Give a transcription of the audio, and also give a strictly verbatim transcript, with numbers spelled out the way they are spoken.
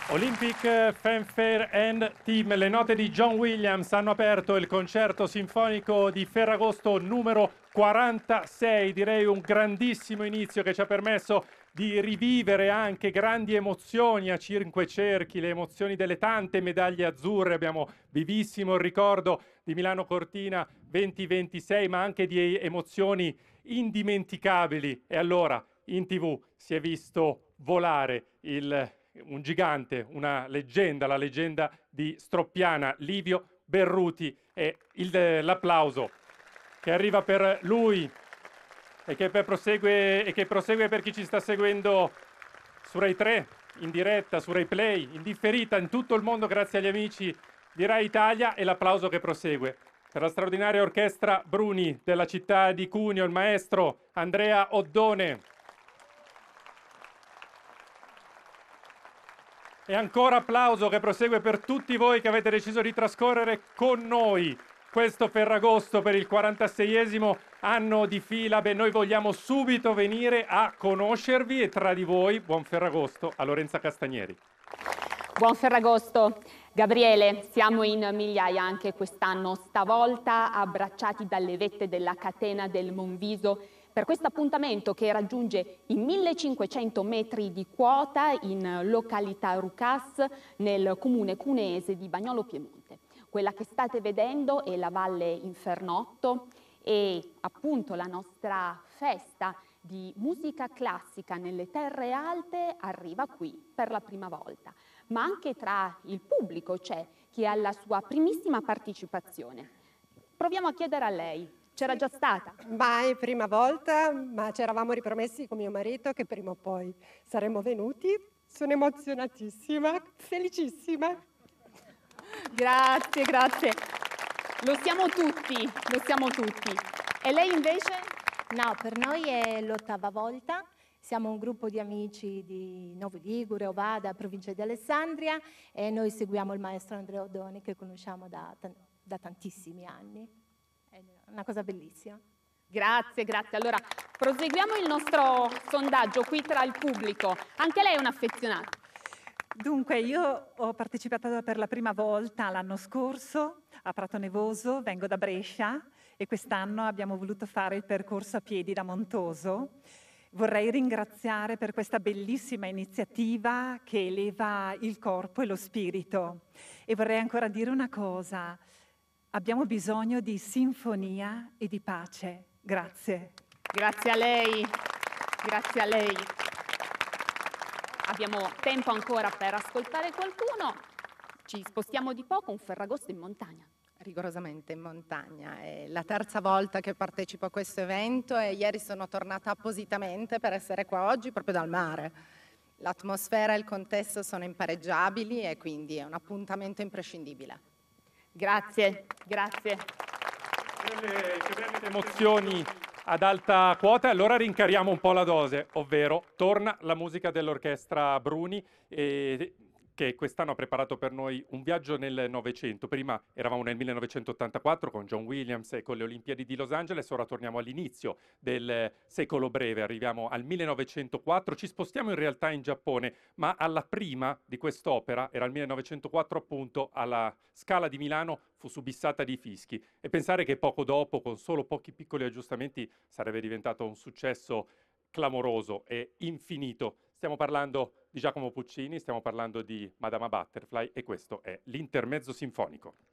Olympic Fanfare and Team, le note di John Williams hanno aperto il concerto sinfonico di Ferragosto numero quarantasei, direi un grandissimo inizio che ci ha permesso di rivivere anche grandi emozioni a cinque cerchi, le emozioni delle tante medaglie azzurre. Abbiamo vivissimo il ricordo di Milano Cortina duemilaventisei, ma anche di emozioni indimenticabili. E allora in tivù si è visto volare il un gigante, una leggenda, la leggenda di Stroppiana, Livio Berruti, e il, l'applauso che arriva per lui e che, per prosegue, e che prosegue per chi ci sta seguendo su Rai tre, in diretta, su Rai Play, in differita, in tutto il mondo grazie agli amici di Rai Italia, e l'applauso che prosegue per la straordinaria orchestra Bruni della città di Cuneo, il maestro Andrea Oddone. E ancora applauso che prosegue per tutti voi che avete deciso di trascorrere con noi questo Ferragosto per il quarantaseiesimo anno di fila. Beh, noi vogliamo subito venire a conoscervi, e tra di voi buon Ferragosto a Lorenza Castanieri. Buon Ferragosto. Gabriele, siamo in migliaia anche quest'anno, stavolta abbracciati dalle vette della catena del Monviso, per questo appuntamento che raggiunge i millecinquecento metri di quota in località Rucas, nel comune cuneese di Bagnolo Piemonte. Quella che state vedendo è la Valle Infernotto e appunto la nostra festa di musica classica nelle terre alte arriva qui per la prima volta. Ma anche tra il pubblico c'è chi ha la sua primissima partecipazione. Proviamo a chiedere a lei. C'era già stata? Mai prima volta, ma ci eravamo ripromessi con mio marito che prima o poi saremmo venuti. Sono emozionatissima, felicissima. Grazie, grazie. Lo siamo tutti, lo siamo tutti. E lei invece? No, per noi è l'ottava volta. Siamo un gruppo di amici di Novo Ligure, Ovada, provincia di Alessandria, e noi seguiamo il maestro Andrea Oddone che conosciamo da, da tantissimi anni. È una cosa bellissima. Grazie, grazie. Allora, proseguiamo il nostro sondaggio qui tra il pubblico. Anche lei è un affezionato. Dunque, io ho partecipato per la prima volta l'anno scorso a Prato Nevoso, vengo da Brescia e quest'anno abbiamo voluto fare il percorso a piedi da Montoso. Vorrei ringraziare per questa bellissima iniziativa che eleva il corpo e lo spirito. E vorrei ancora dire una cosa. Abbiamo bisogno di sinfonia e di pace. Grazie. Grazie a lei. Grazie a lei. Abbiamo tempo ancora per ascoltare qualcuno. Ci spostiamo di poco, un Ferragosto in montagna. Rigorosamente in montagna. È la terza volta che partecipo a questo evento e ieri sono tornata appositamente per essere qua oggi proprio dal mare. L'atmosfera e il contesto sono impareggiabili e quindi è un appuntamento imprescindibile. Grazie, grazie. Che belle emozioni ad alta quota. Allora rincariamo un po' la dose, ovvero torna la musica dell'orchestra Bruni, e che quest'anno ha preparato per noi un viaggio nel Novecento. Prima eravamo nel millenovecentottantaquattro con John Williams e con le Olimpiadi di Los Angeles, ora torniamo all'inizio del secolo breve, arriviamo al millenovecentoquattro, ci spostiamo in realtà in Giappone, ma alla prima di quest'opera, era il millenovecentoquattro appunto, alla Scala di Milano fu subissata di fischi, e pensare che poco dopo, con solo pochi piccoli aggiustamenti, sarebbe diventato un successo clamoroso e infinito. Stiamo parlando di Giacomo Puccini, stiamo parlando di Madama Butterfly, e questo è l'intermezzo sinfonico.